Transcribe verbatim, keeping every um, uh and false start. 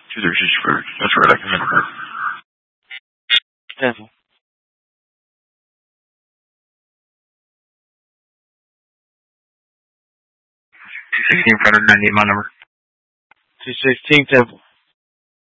two thirty sixty-four. That's right, I can remember her. Temple. two sixteen, five ninety-eight, my number. two sixteen, Temple.